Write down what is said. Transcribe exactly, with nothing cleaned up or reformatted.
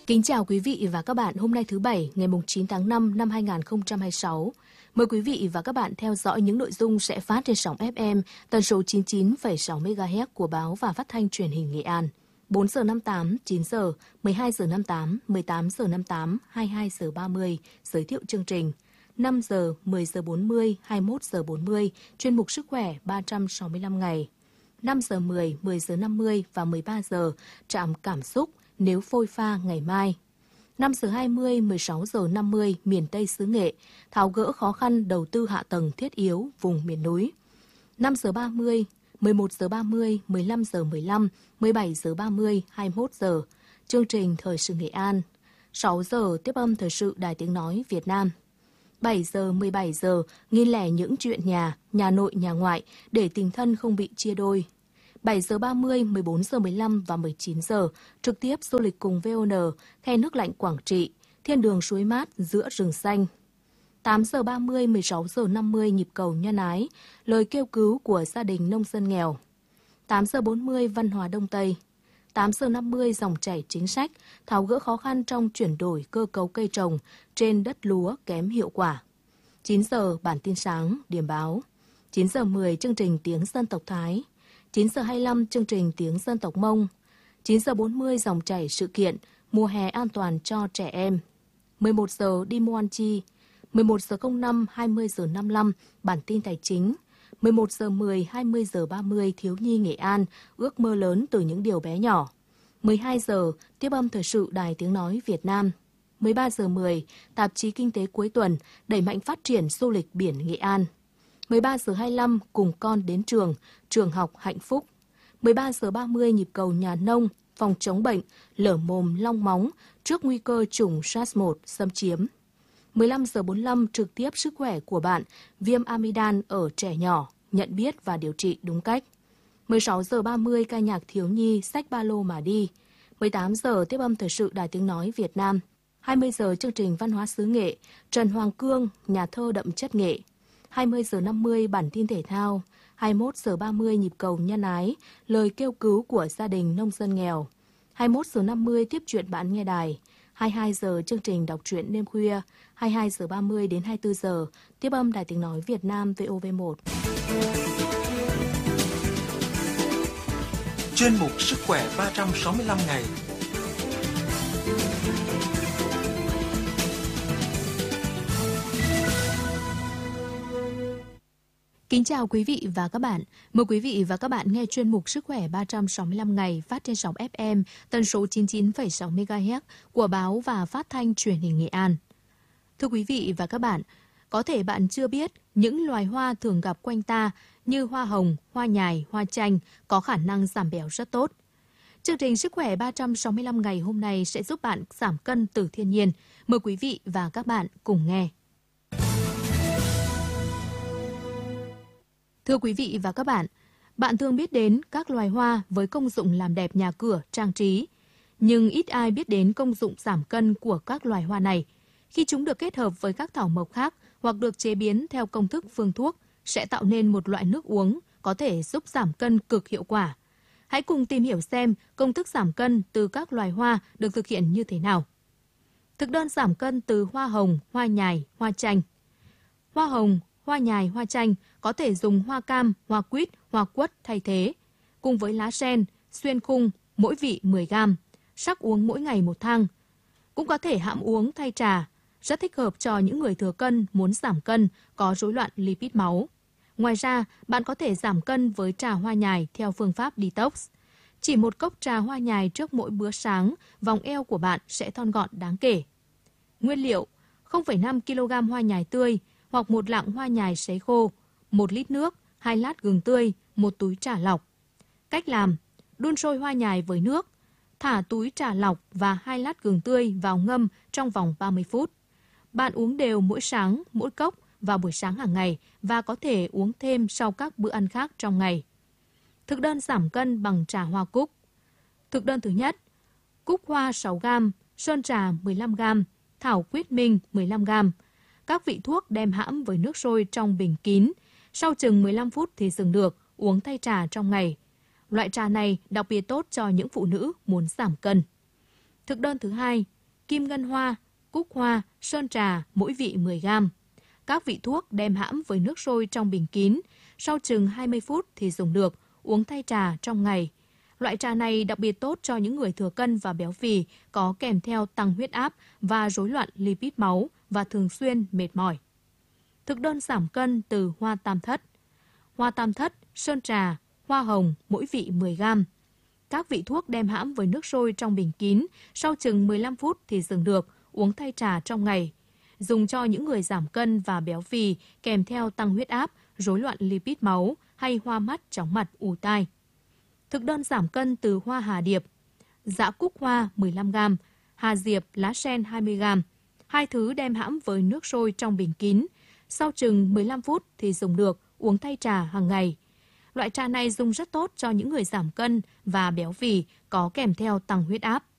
Kính chào quý vị và các bạn. Hôm nay thứ Bảy, ngày chín tháng năm năm hai nghìn không trăm hai mươi sáu. Mời quý vị và các bạn theo dõi những nội dung sẽ phát trên sóng ép em tần số chín mươi chín phẩy sáu mê ga héc của Báo và Phát thanh Truyền hình Nghệ An. bốn giờ năm mươi tám, chín giờ, mười hai giờ năm mươi tám, mười tám giờ năm mươi tám, hai mươi hai giờ ba mươi, giới thiệu chương trình. năm giờ, mười giờ bốn mươi, hai mươi mốt giờ bốn mươi, chuyên mục Sức khỏe ba trăm sáu mươi lăm ngày. năm giờ mười, mười giờ năm mươi và mười ba giờ, trạm cảm xúc nếu phôi pha ngày mai. năm giờ hai mươi, mười sáu giờ năm mươi, miền Tây xứ Nghệ, tháo gỡ khó khăn đầu tư hạ tầng thiết yếu vùng miền núi. năm giờ ba mươi, mười một giờ ba mươi, mười lăm giờ mười lăm, mười bảy giờ ba mươi, hai mươi mốt giờ, chương trình Thời sự Nghệ An. sáu giờ, tiếp âm Thời sự Đài Tiếng Nói Việt Nam. bảy giờ, mười bảy giờ, nghìn lẻ những chuyện nhà, nhà nội, nhà ngoại, để tình thân không bị chia đôi. bảy giờ ba mươi, mười bốn giờ mười lăm và mười chín giờ, trực tiếp du lịch cùng vê o en, khe nước lạnh Quảng Trị, thiên đường suối mát giữa rừng xanh. tám giờ ba mươi, mười sáu giờ năm mươi, nhịp cầu nhân ái, lời kêu cứu của gia đình nông dân nghèo. tám giờ bốn mươi, văn hóa Đông Tây. tám giờ năm mươi, dòng chảy chính sách, tháo gỡ khó khăn trong chuyển đổi cơ cấu cây trồng trên đất lúa kém hiệu quả. chín giờ, bản tin sáng, điểm báo. chín giờ mười, chương trình tiếng dân tộc Thái. chín giờ hai mươi lăm, chương trình tiếng dân tộc Mông. chín giờ bốn mươi, dòng chảy sự kiện, mùa hè an toàn cho trẻ em. mười một giờ, đi mua ăn chi. mười một giờ không năm, hai mươi giờ năm mươi lăm, bản tin tài chính. mười một giờ mười, hai mươi giờ ba mươi, thiếu nhi Nghệ An, ước mơ lớn từ những điều bé nhỏ. mười hai giờ, tiếp âm Thời sự Đài Tiếng Nói Việt Nam. mười ba giờ mười, tạp chí Kinh tế cuối tuần, đẩy mạnh phát triển du lịch biển Nghệ An. mười ba giờ hai mươi lăm, cùng con đến trường, trường học hạnh phúc. mười ba giờ ba mươi, nhịp cầu nhà nông, phòng chống bệnh, lở mồm long móng trước nguy cơ chủng SARS một xâm chiếm. mười lăm giờ bốn mươi lăm, trực tiếp sức khỏe của bạn, viêm amidan ở trẻ nhỏ, nhận biết và điều trị đúng cách. mười sáu giờ ba mươi, ca nhạc thiếu nhi, xách ba lô mà đi. mười tám giờ, tiếp âm Thời sự Đài Tiếng Nói Việt Nam. hai mươi giờ, chương trình Văn hóa xứ Nghệ, Trần Hoàng Cương, nhà thơ đậm chất nghệ. hai mươi giờ năm mươi, bản tin thể thao. hai mươi mốt giờ ba mươi, nhịp cầu nhân ái, lời kêu cứu của gia đình nông dân nghèo. hai mươi mốt giờ năm mươi, tiếp chuyện bạn nghe đài. hai mươi hai giờ, chương trình đọc truyện đêm khuya. hai mươi hai giờ ba mươi đến hai mươi bốn giờ, tiếp âm Đài Tiếng Nói Việt Nam vê o vê một. Chuyên mục Sức khỏe ba trăm sáu mươi lăm ngày. Kính chào quý vị và các bạn. Mời quý vị và các bạn nghe chuyên mục Sức khỏe ba trăm sáu mươi lăm ngày phát trên sóng ép em tần số chín mươi chín phẩy sáu mê ga héc của Báo và Phát thanh Truyền hình Nghệ An. Thưa quý vị và các bạn, có thể bạn chưa biết những loài hoa thường gặp quanh ta như hoa hồng, hoa nhài, hoa chanh có khả năng giảm béo rất tốt. Chương trình Sức khỏe ba trăm sáu mươi lăm ngày hôm nay sẽ giúp bạn giảm cân từ thiên nhiên. Mời quý vị và các bạn cùng nghe. Thưa quý vị và các bạn, bạn thường biết đến các loài hoa với công dụng làm đẹp nhà cửa, trang trí. Nhưng ít ai biết đến công dụng giảm cân của các loài hoa này. Khi chúng được kết hợp với các thảo mộc khác hoặc được chế biến theo công thức phương thuốc, sẽ tạo nên một loại nước uống có thể giúp giảm cân cực hiệu quả. Hãy cùng tìm hiểu xem công thức giảm cân từ các loài hoa được thực hiện như thế nào. Thực đơn giảm cân từ hoa hồng, hoa nhài, hoa chanh. Hoa hồng, hoa nhài, hoa chanh có thể dùng hoa cam, hoa quýt, hoa quất thay thế. Cùng với lá sen, xuyên khung, mỗi vị mười gam, sắc uống mỗi ngày một thang. Cũng có thể hãm uống thay trà, rất thích hợp cho những người thừa cân muốn giảm cân, có rối loạn lipid máu. Ngoài ra, bạn có thể giảm cân với trà hoa nhài theo phương pháp detox. Chỉ một cốc trà hoa nhài trước mỗi bữa sáng, vòng eo của bạn sẽ thon gọn đáng kể. Nguyên liệu: không phẩy năm ki lô gam hoa nhài tươi hoặc một lạng hoa nhài sấy khô, một lít nước, hai lát gừng tươi, một túi trà lọc. Cách làm: đun sôi hoa nhài với nước, thả túi trà lọc và hai lát gừng tươi vào ngâm trong vòng ba mươi phút. Bạn uống đều mỗi sáng, mỗi cốc vào buổi sáng hàng ngày và có thể uống thêm sau các bữa ăn khác trong ngày. Thực đơn giảm cân bằng trà hoa cúc. Thực đơn thứ nhất: cúc hoa sáu gam, sơn trà mười lăm gam, thảo quyết minh mười lăm gam. Các vị thuốc đem hãm với nước sôi trong bình kín. Sau chừng mười lăm phút thì dừng được, uống thay trà trong ngày. Loại trà này đặc biệt tốt cho những phụ nữ muốn giảm cân. Thực đơn thứ hai: kim ngân hoa, cúc hoa, sơn trà mỗi vị mười gam. Các vị thuốc đem hãm với nước sôi trong bình kín, sau chừng hai mươi phút thì dùng được, uống thay trà trong ngày. Loại trà này đặc biệt tốt cho những người thừa cân và béo phì, có kèm theo tăng huyết áp và rối loạn lipid máu và thường xuyên mệt mỏi. Thực đơn giảm cân từ hoa tam thất. Hoa tam thất, sơn trà, hoa hồng mỗi vị mười gam. Các vị thuốc đem hãm với nước sôi trong bình kín, sau chừng mười lăm phút thì dừng được, uống thay trà trong ngày. Dùng cho những người giảm cân và béo phì, kèm theo tăng huyết áp, rối loạn lipid máu hay hoa mắt, chóng mặt, ù tai. Thực đơn giảm cân từ hoa hà điệp. Dã cúc hoa mười lăm gam, hà diệp, lá sen hai mươi gam. Hai thứ đem hãm với nước sôi trong bình kín. Sau chừng mười lăm phút thì dùng được, uống thay trà hàng ngày. Loại trà này dùng rất tốt cho những người giảm cân và béo phì, có kèm theo tăng huyết áp.